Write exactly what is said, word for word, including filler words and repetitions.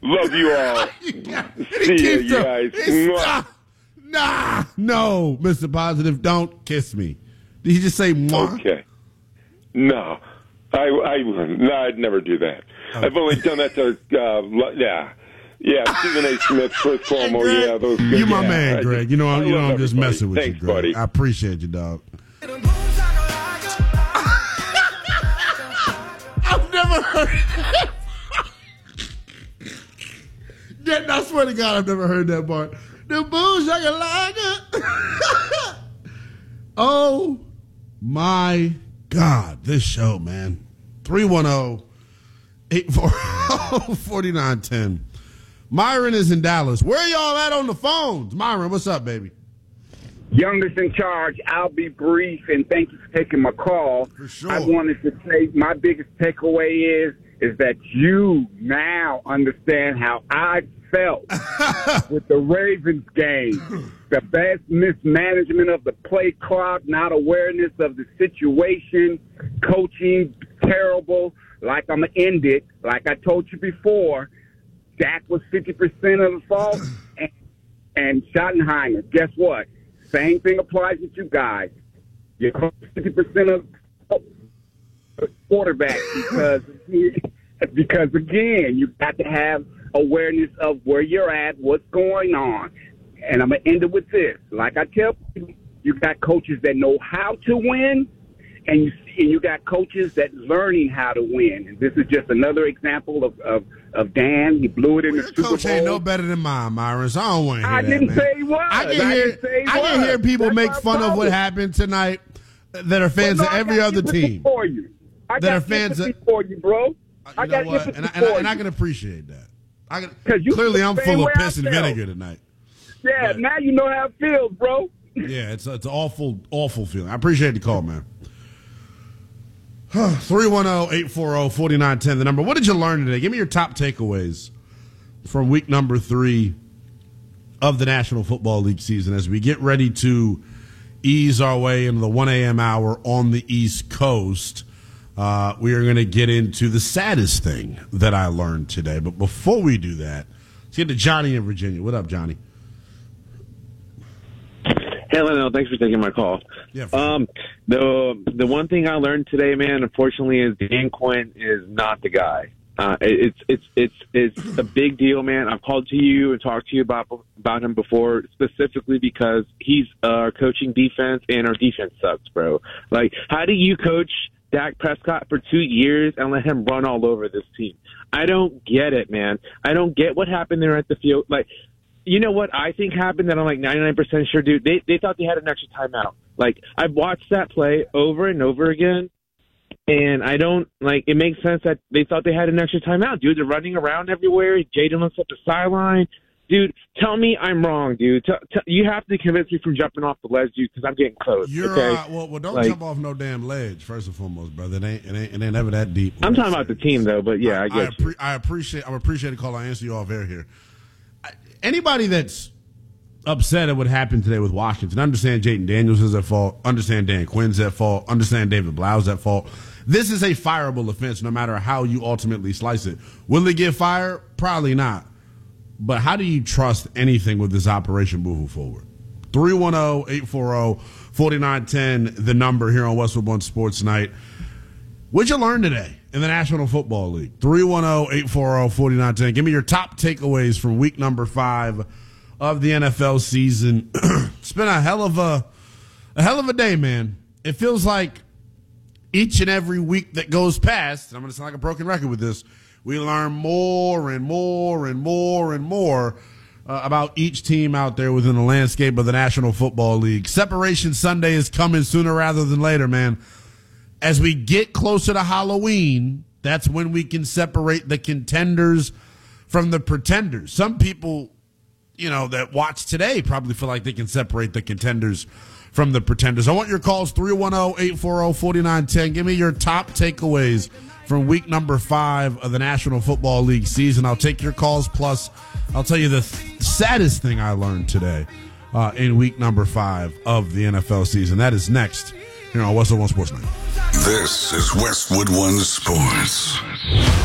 Love you all. See you, you guys. Nah, nah, no, Mister Positive, don't kiss me. Did he just say mwah? Okay. No. I, I, no, I'd never do that. Okay. I've only done that to, uh, yeah. Yeah, Stephen A. Smith, Chris Cuomo, hey, yeah, those guys. You my yeah, man, I Greg. Just, you know, I'm, you know, I'm just everybody. messing with Thanks, you, Greg. buddy. I appreciate you, dog. I've never heard that. I swear to God, I've never heard that part. The booze shakalaka. Oh, my God. This show, man. three one zero, eight four zero, four nine one zero. Myron is in Dallas. Where y'all at on the phones? Myron, what's up, baby? Youngest in charge. I'll be brief, and thank you for taking my call. For sure. I wanted to say my biggest takeaway is is that you now understand how I felt with the Ravens game. The best mismanagement of the play clock, not awareness of the situation, coaching terrible. Like I'm going to end it. Like I told you before, Dak was fifty percent of the fault, and, and Schottenheimer. Guess what? Same thing applies with you guys. You're fifty percent of the quarterback because, because, again, you got to have awareness of where you're at, what's going on. And I'm going to end it with this. Like I tell people, you got coaches that know how to win, and you and you got coaches that learning how to win. And this is just another example of, of, of Dan. He blew it in well, the Super Bowl. Your coach ain't no better than mine, Myron, so I don't want to hear I that, didn't man. say he was. I can I hear, didn't say he I can was. hear people That's make my fun problem. of what happened tonight that are fans Well, no, of every I got other empathy team. For you. I that got are fans empathy of, for you, bro. I you got know what? empathy And I, and, for I, and I you. can appreciate that. I can, you clearly, feel I'm the same full of way I piss and feel. vinegar tonight. Yeah, But- now you know how it feels, bro. Yeah, it's it's an awful, awful feeling. I appreciate the call, man. three one zero, eight four zero, four nine one zero, the number. What did you learn today? Give me your top takeaways from week number three of the National Football League season as we get ready to ease our way into the one a.m. hour on the East Coast. Uh, we are going to get into the saddest thing that I learned today. But before we do that, let's get to Johnny in Virginia. What up, Johnny? Hey, Leno, thanks for taking my call. Yeah, for sure. Um, the the one thing I learned today, man, unfortunately, is Dan Quinn is not the guy. Uh, it's it's it's it's a big deal, man. I've called to you and talked to you about about him before, specifically because he's uh, coaching defense, and our defense sucks, bro. Like, how do you coach Dak Prescott for two years and let him run all over this team? I don't get it, man. I don't get what happened there at the field. Like, you know what I think happened that I'm like ninety-nine percent sure, dude? They they thought they had an extra timeout. Like, I've watched that play over and over again, and I don't, like, it makes sense that they thought they had an extra timeout. Dude, they're running around everywhere. Jaden looks at the sideline. Dude, tell me I'm wrong, dude. T- t- you have to convince me from jumping off the ledge, dude, because I'm getting close. You're okay? uh, well, well. Don't like, jump off no damn ledge. First and foremost, brother. It ain't it ain't, it ain't ever that deep. I'm talking about the team, though. But yeah, I, I get I, you. appre- I appreciate. I appreciate the call. I answer you off air here. I, anybody that's upset at what happened today with Washington, understand Jaden Daniels is at fault. Understand Dan Quinn's at fault. Understand David Blau's at fault. This is a fireable offense, no matter how you ultimately slice it. Will it get fired? Probably not. But how do you trust anything with this operation moving forward? three one zero, eight four zero, four nine one zero, the number here on Westwood One Sports Night. What'd you learn today in the National Football League? three one zero, eight four zero, four nine one zero. Give me your top takeaways from week number five of the N F L season. It's been a hell of a, a hell of a day, man. It feels like each and every week that goes past, and I'm going to sound like a broken record with this, we learn more and more and more and more uh, about each team out there within the landscape of the National Football League. Separation Sunday is coming sooner rather than later, man. As we get closer to Halloween, that's when we can separate the contenders from the pretenders. Some people, you know, that watch today probably feel like they can separate the contenders from the pretenders. I want your calls, three one zero, eight four zero, four nine one zero. Give me your top takeaways from week number five of the National Football League season. I'll take your calls, plus I'll tell you the th- saddest thing I learned today uh, in week number five of the N F L season. That is next here on Westwood One Sports Night. This is Westwood One Sports.